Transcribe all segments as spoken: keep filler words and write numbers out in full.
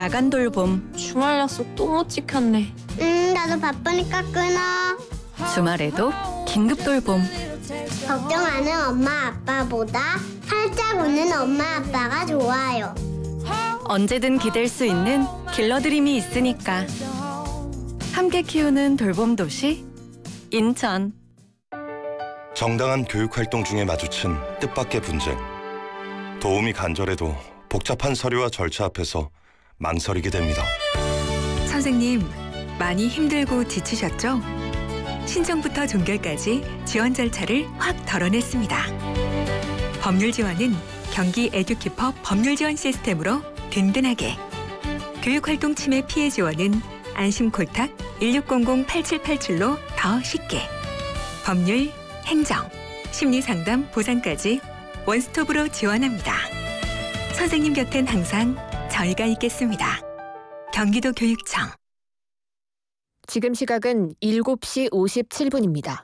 야간 돌봄. 주말 약속 또 못 지켰네. 음, 나도 바쁘니까 끊어. 주말에도 긴급 돌봄. 걱정하는 엄마 아빠보다 활짝 웃는 엄마 아빠가 좋아요. 언제든 기댈 수 있는 길러드림이 있으니까. 함께 키우는 돌봄 도시 인천. 정당한 교육활동 중에 마주친 뜻밖의 분쟁. 도움이 간절해도 복잡한 서류와 절차 앞에서 망설이게 됩니다. 선생님, 많이 힘들고 지치셨죠? 신청부터 종결까지 지원 절차를 확 덜어냈습니다. 법률 지원은 경기 에듀키퍼 법률 지원 시스템으로 든든하게. 교육활동 침해 피해 지원은 안심콜탁 일육공공 팔칠팔칠로 더 쉽게. 법률, 행정, 심리상담, 보상까지 원스톱으로 지원합니다. 선생님 곁엔 항상 저희가 있겠습니다. 경기도 교육청. 지금 시각은 일곱 시 오십칠 분입니다.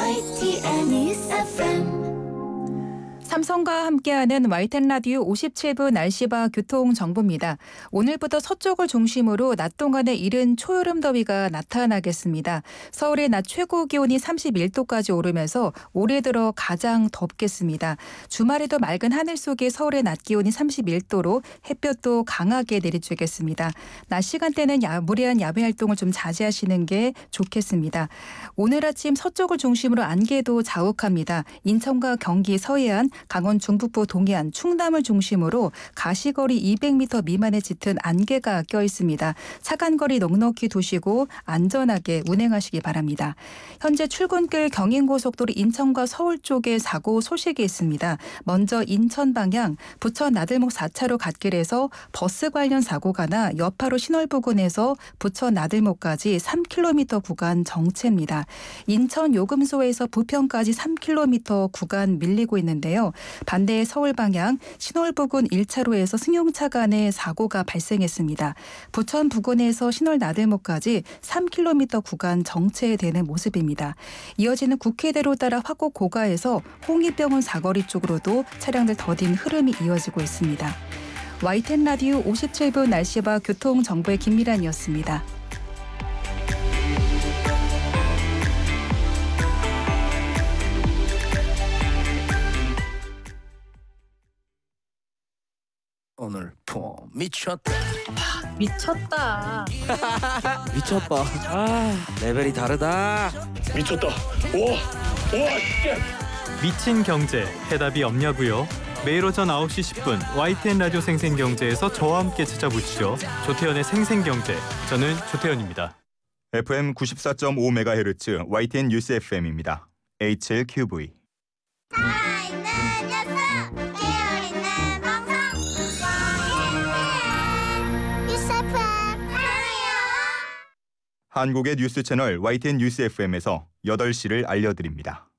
삼성과 함께하는 와이텐 라디오 오십칠 분 날씨와 교통정보입니다. 오늘부터 서쪽을 중심으로 낮 동안에 이른 초여름 더위가 나타나겠습니다. 서울의 낮 최고 기온이 삼십일 도까지 오르면서 올해 들어 가장 덥겠습니다. 주말에도 맑은 하늘 속에 서울의 낮 기온이 삼십일 도로 햇볕도 강하게 내리쬐겠습니다. 낮 시간대는 야, 무리한 야외 활동을 좀 자제하시는 게 좋겠습니다. 오늘 아침 서쪽을 중심으로 안개도 자욱합니다. 인천과 경기 서해안, 강원 중북부 동해안, 충남을 중심으로 가시거리 이백 미터 미만의 짙은 안개가 껴 있습니다. 차간거리 넉넉히 두시고 안전하게 운행하시기 바랍니다. 현재 출근길 경인고속도로 인천과 서울 쪽에 사고 소식이 있습니다. 먼저 인천 방향 부천 나들목 사 차로 갓길에서 버스 관련 사고가 나 여파로 신월 부근에서 부천 나들목까지 삼 킬로미터 구간 정체입니다. 인천 요금소에서 부평까지 삼 킬로미터 구간 밀리고 있는데요. 반대 서울 방향 신월 부근 일 차로에서 승용차 간에 사고가 발생했습니다. 부천 부근에서 신월 나들목까지 삼 킬로미터 구간 정체되는 모습입니다. 이어지는 국회대로 따라 화곡 고가에서 홍익병원 사거리 쪽으로도 차량들 더딘 흐름이 이어지고 있습니다. 와이텐 라디오 오십칠 분 날씨와 교통정보의 김미란이었습니다. 오늘 폼 미쳤다. 미쳤다. 미쳤다. 아, 레벨이 다르다. 미쳤다. 우와, 우와, 진짜. 미친 경제, 해답이 없냐고요? 매일 오전 아홉 시 십 분 와이티엔 라디오 생생경제에서 저와 함께 찾아보시죠. 조태현의 생생경제, 저는 조태현입니다. 에프엠 구십사 점 오 메가헤르츠 와이티엔 뉴스 에프엠입니다. 에이치엘큐브이. 한국의 뉴스 채널 와이티엔 뉴스 에프엠에서 여덟 시를 알려드립니다.